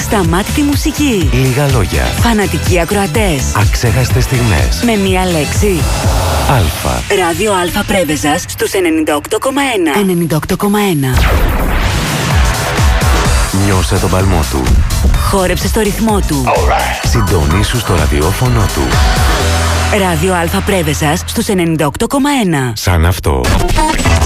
Ασταμάτητη μουσική. Λίγα λόγια. Φανατικοί ακροατές. Αξέχαστες στιγμές. Με μία λέξη. Αλφα. Ράδιο Αλφα Πρέβεζας στους 98,1. 98,1. Νιώσε τον παλμό του. Χόρεψε στο ρυθμό του. Συντονίσου στο ραδιόφωνο του. Ράδιο Αλφα Πρέβεζας στους 98,1. Σαν αυτό.